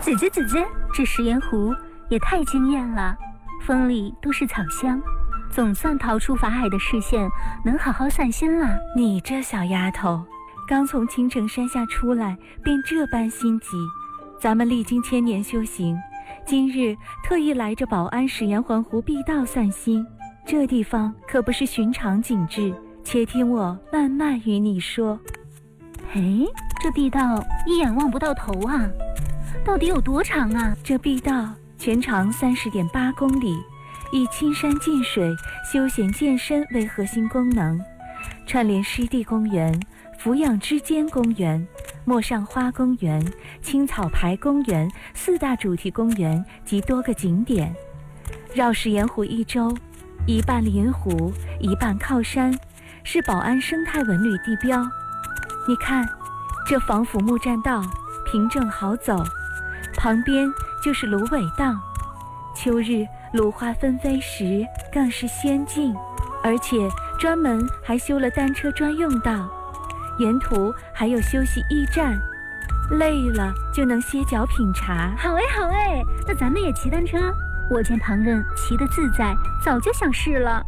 姐姐，这食盐湖也太惊艳了，风里都是草香，总算逃出法海的视线，能好好散心了。 你这小丫头，刚从青城山下出来，便这般心急。咱们历经千年修行，今日特意来这宝安食盐环湖碧道散心，这地方可不是寻常景致，且听我慢慢与你说。 这碧道一眼望不到头啊，到底有多长啊？ 这碧道全长30.8公里，以青山近水、休闲健身为核心功能，串联湿地公园、俯仰之间公园、陌上花公园、青草牌公园4大主题公园及多个景点，绕食盐湖一周，一半临湖，一半靠山，是宝安生态文旅地标。你看，这防腐木栈道平正好走，旁边就是芦苇荡，秋日芦花纷飞时更是仙境，而且专门还修了单车专用道，沿途还有休息驿站，累了就能歇脚品茶。 好哎，那咱们也骑单车。我见旁人骑得自在，早就想试了。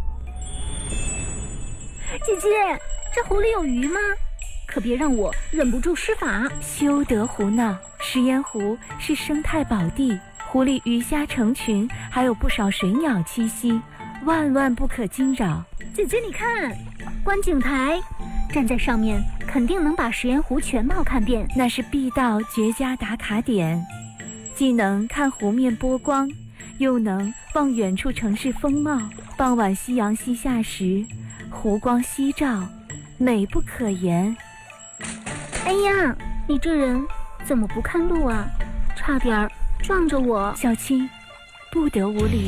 姐姐，这湖里有鱼吗？可别让我忍不住施法。 休得胡闹，食盐湖是生态宝地，湖里鱼虾成群，还有不少水鸟栖息，万万不可惊扰。 姐姐，你看，观景台，站在上面肯定能把食盐湖全貌看遍。 那是碧道绝佳打卡点，既能看湖面波光，又能望远处城市风貌。傍晚夕阳西下时，湖光夕照，美不可言。 哎呀，你这人怎么不看路啊？差点撞着我。 小青，不得无礼。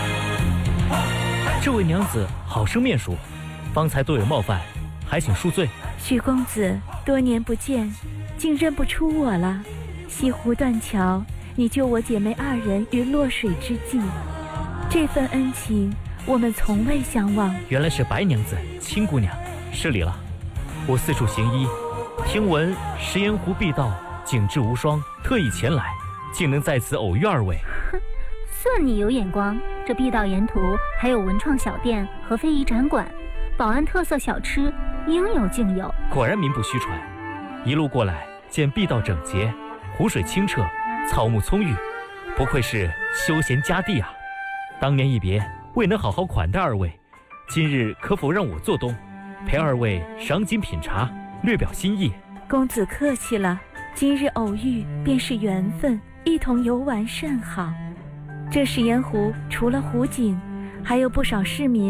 这位娘子好生面熟，方才多有冒犯，还请恕罪。 许公子多年不见，竟认不出我了。西湖断桥，你救我姐妹2人于落水之际，这份恩情我们从未相忘。 原来是白娘子、青姑娘，失礼了。我四处行医，听闻食盐湖碧道景致无双，特意前来，竟能在此偶遇2位。 算你有眼光，这碧道沿途还有文创小店和非遗展馆，宝安特色小吃应有尽有。 果然名不虚传，一路过来见碧道整洁，湖水清澈，草木葱郁，不愧是休闲佳地啊。当年一别，未能好好款待2位，今日可否让我做东，陪2位赏景品茶，略表心意。 公子客气了，今日偶遇便是缘分，一同游玩甚好。这食盐湖除了湖景，还有不少市民